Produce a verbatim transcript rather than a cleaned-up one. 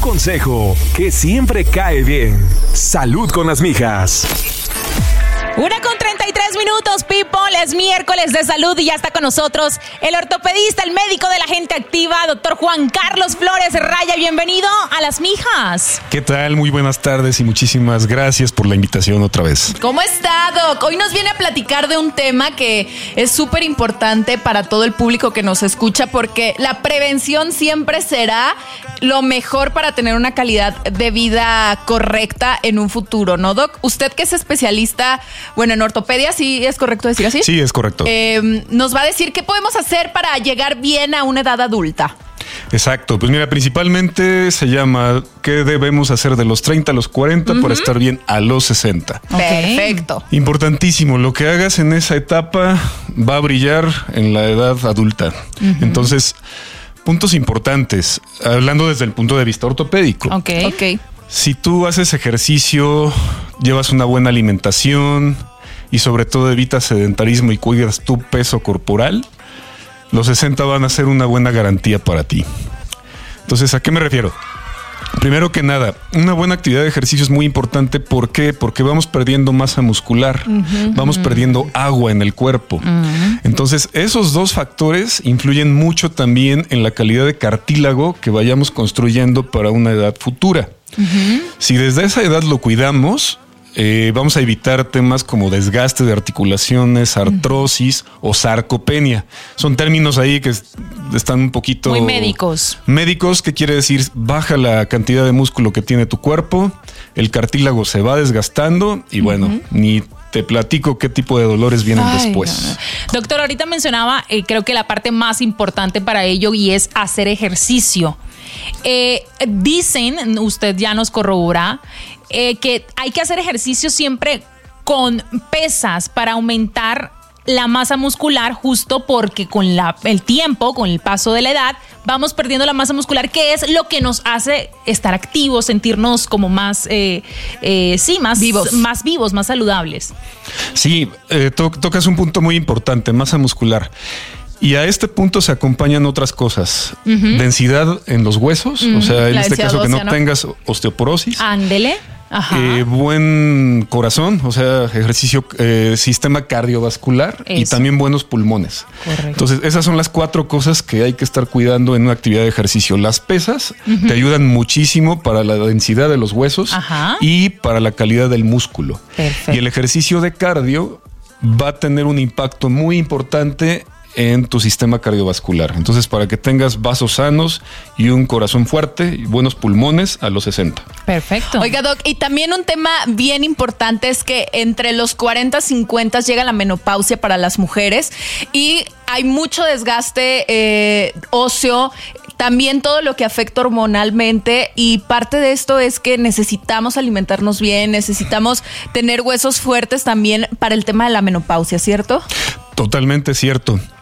consejo que siempre cae bien. Salud con las mijas. Una con treinta y tres minutos, people. Es miércoles de salud y ya está con nosotros el ortopedista, el médico de la gente activa, doctor Juan Carlos Flores Raya. Bienvenido a Las Mijas. ¿Qué tal? Muy buenas tardes y muchísimas gracias por la invitación otra vez. ¿Cómo está, Doc? Hoy nos viene a platicar de un tema que es súper importante para todo el público que nos escucha, porque la prevención siempre será lo mejor para tener una calidad de vida correcta en un futuro, ¿no, Doc? Usted que es especialista, bueno, en ortopedia, ¿sí es correcto decir así? Sí, es correcto. Eh, nos va a decir qué podemos hacer para llegar bien a una edad adulta. Exacto, pues mira, principalmente se llama ¿qué debemos hacer de los treinta a los cuarenta uh-huh. para estar bien a los sesenta? Okay. Perfecto. Importantísimo, lo que hagas en esa etapa va a brillar en la edad adulta. Uh-huh. Entonces, puntos importantes, hablando desde el punto de vista ortopédico. Ok, ok. Si tú haces ejercicio, llevas una buena alimentación y sobre todo evitas sedentarismo y cuidas tu peso corporal, los sesenta van a ser una buena garantía para ti. Entonces, ¿a qué me refiero? Primero que nada, una buena actividad de ejercicio es muy importante. ¿Por qué? Porque vamos perdiendo masa muscular, uh-huh, vamos uh-huh. perdiendo agua en el cuerpo. Uh-huh. Entonces, esos dos factores influyen mucho también en la calidad de cartílago que vayamos construyendo para una edad futura. Uh-huh. Si desde esa edad lo cuidamos, eh, vamos a evitar temas como desgaste de articulaciones, artrosis uh-huh. o sarcopenia. Son términos ahí que están un poquito... Muy médicos. Médicos, que quiere decir baja la cantidad de músculo que tiene tu cuerpo, el cartílago se va desgastando y bueno, uh-huh. ni... te platico qué tipo de dolores vienen Ay, después. No, no. Doctor, ahorita mencionaba, eh, creo que la parte más importante para ello y es hacer ejercicio. Eh, dicen, usted ya nos corrobora, eh, que hay que hacer ejercicio siempre con pesas para aumentar la masa muscular, justo porque con la, el tiempo, con el paso de la edad, vamos perdiendo la masa muscular, que es lo que nos hace estar activos, sentirnos como más, eh, eh, sí, más vivos, más vivos, más saludables. Sí, eh, to- tocas un punto muy importante, masa muscular. Y a este punto se acompañan otras cosas. Uh-huh. Densidad en los huesos, uh-huh. o sea, en la este caso ósea, que no, ¿no? tengas osteoporosis. Ándele. Ajá. Eh, buen corazón, o sea, ejercicio, eh, sistema cardiovascular Eso. Y también buenos pulmones. Correcto. Entonces, esas son las cuatro cosas que hay que estar cuidando en una actividad de ejercicio. Las pesas uh-huh. te ayudan muchísimo para la densidad de los huesos Ajá. y para la calidad del músculo. Perfecto. Y el ejercicio de cardio va a tener un impacto muy importante en tu sistema cardiovascular. Entonces, para que tengas vasos sanos y un corazón fuerte y buenos pulmones a los sesenta. Perfecto. Oiga, Doc, y también un tema bien importante es que entre los cuarenta y cincuenta llega la menopausia para las mujeres y hay mucho desgaste eh, óseo, también todo lo que afecta hormonalmente, y parte de esto es que necesitamos alimentarnos bien, necesitamos tener huesos fuertes también para el tema de la menopausia, ¿cierto? Totalmente cierto.